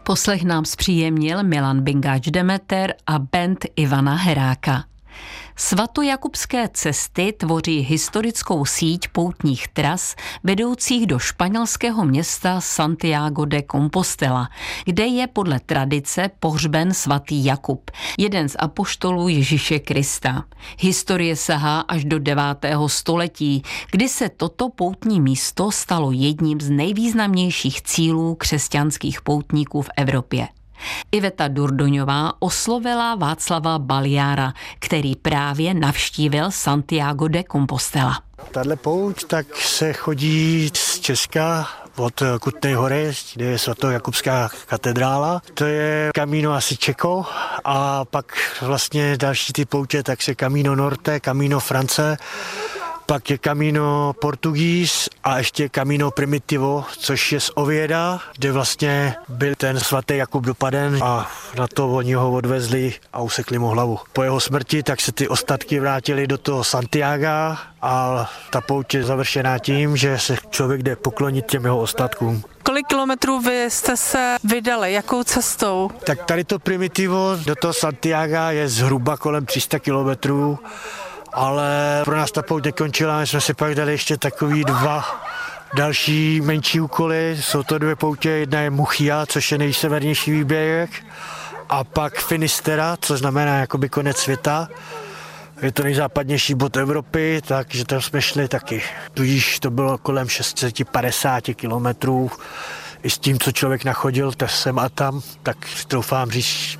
Poslech nám zpříjemnil Milan Bingáč Demeter a band Ivana Heráka. Svatojakubské cesty tvoří historickou síť poutních tras vedoucích do španělského města Santiago de Compostela, kde je podle tradice pohřben svatý Jakub, jeden z apoštolů Ježíše Krista. Historie sahá až do 9. století, kdy se toto poutní místo stalo jedním z nejvýznamnějších cílů křesťanských poutníků v Evropě. Iveta Durdoňová oslovila Václava Baliára, který právě navštívil Santiago de Compostela. Tahle pouť tak se chodí z Česka od Kutné Hory, kde je svatojakubská katedrála. To je Camino asi Čeko a pak vlastně další ty poutě, tak se Camino Norte, Camino France, pak je Camino Portugués a ještě Camino Primitivo, což je z Ovieda, kde vlastně byl ten svatý Jakub dopaden a na to oni ho odvezli a usekli mu hlavu. Po jeho smrti tak se ty ostatky vrátily do toho Santiaga a ta pouť je završená tím, že se člověk jde poklonit těm jeho ostatkům. Kolik kilometrů vy jste se vydali? Jakou cestou? Tak tady to Primitivo do toho Santiaga je zhruba kolem 300 kilometrů. Ale pro nás ta pouť nekončila, my jsme si pak dali ještě takový 2 další menší úkoly. Jsou to 2 poutě, jedna je Muchia, což je nejsevernější výběh, a pak Finistera, což znamená jakoby konec světa. Je to nejzápadnější bod Evropy, takže tam jsme šli taky. Tudíž to bylo kolem 650 kilometrů. I s tím, co člověk nachodil sem a tam, tak troufám říct,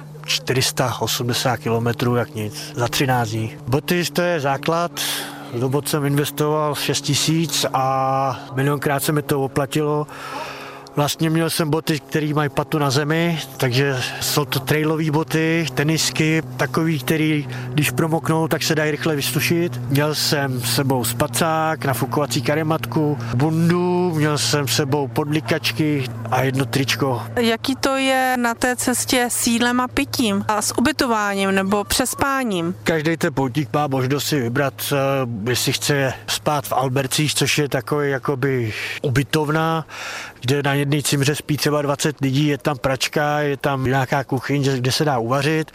480 kilometrů, jak nic, za 13 dní. Boty, to je základ, do bot jsem investoval 6 000 a milionkrát se mi to oplatilo. Vlastně měl jsem boty, které mají patu na zemi, takže jsou to trailové boty, tenisky, takový, který když promoknou, tak se dají rychle vysušit. Měl jsem s sebou spacák, nafukovací karimatku, bundu, měl jsem s sebou podlikačky a jedno tričko. Jaký to je na té cestě s jídlem a pitím a s ubytováním nebo přespáním? Každý ten poutník má možnost si vybrat, jestli chce spát v Albercích, což je takový jakoby ubytovna, kde na jedné cimře spí třeba 20 lidí, je tam pračka, je tam nějaká kuchyň, kde se dá uvařit,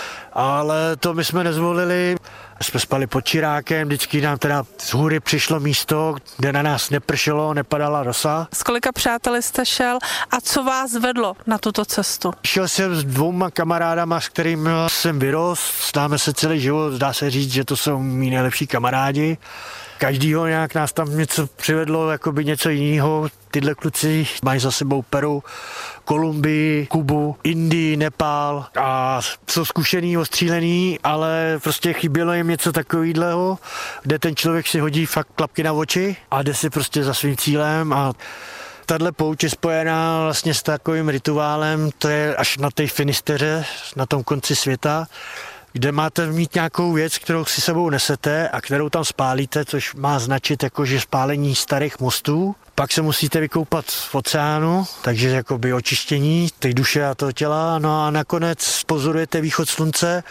ale to my jsme nezvolili. Jsme spali pod čirákem, vždycky nám teda z hůry přišlo místo, kde na nás nepršelo, nepadala rosa. S kolika přáteli jste šel a co vás vedlo na tuto cestu? Šel jsem s 2 kamarádama, s kterými jsem vyrost, známe se celý život, dá se říct, že to jsou mý nejlepší kamarádi. Každýho nějak nás tam něco přivedlo, jakoby něco jiného. Tyhle kluci mají za sebou Peru, Kolumbii, Kubu, Indii, Nepál a jsou zkušený, ostřílený, ale prostě chybělo jim něco takového, kde ten člověk si hodí fakt klapky na oči a jde si prostě za svým cílem. A tahle pouť je spojená vlastně s takovým rituálem, to je až na té Finisteře, na tom konci světa, kde máte mít nějakou věc, kterou si sebou nesete a kterou tam spálíte, což má značit jakože spálení starých mostů. Pak se musíte vykoupat v oceánu, takže jakoby očištění té duše a toho těla. No a nakonec pozorujete východ slunce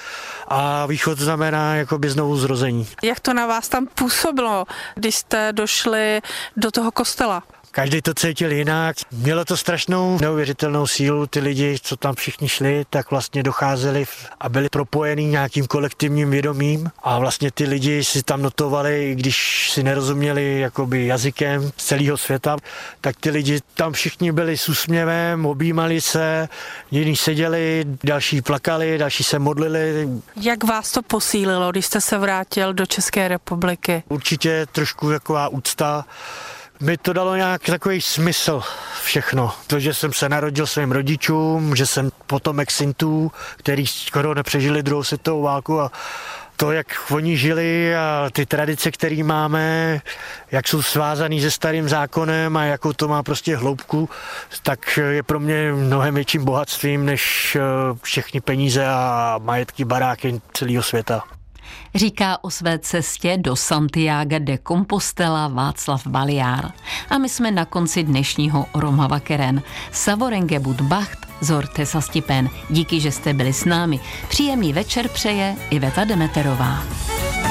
a východ znamená jakoby znovu zrození. Jak to na vás tam působilo, když jste došli do toho kostela? Každý to cítil jinak. Mělo to strašnou neuvěřitelnou sílu. Ty lidi, co tam všichni šli, tak vlastně docházeli a byli propojení nějakým kolektivním vědomím. A vlastně ty lidi si tam notovali, i když si nerozuměli jakoby jazykem z celého světa, tak ty lidi tam všichni byli s úsměvem, objímali se, jiní seděli, další plakali, další se modlili. Jak vás to posílilo, když jste se vrátil do České republiky? Určitě trošku taková úcta. Mi to dalo nějak takový smysl všechno. To, že jsem se narodil svým rodičům, že jsem potomek Sintů, který skoro nepřežili 2. světovou válku a to, jak oni žili a ty tradice, které máme, jak jsou svázaný se starým zákonem a jakou to má prostě hloubku, tak je pro mě mnohem větším bohatstvím než všechny peníze a majetky, baráky celého světa. Říká o své cestě do Santiago de Compostela Václav Baliár. A my jsme na konci dnešního Romhava Keren. Savorenge bud bacht, zorte sa stipen. Díky, že jste byli s námi. Příjemný večer přeje Iveta Demeterová.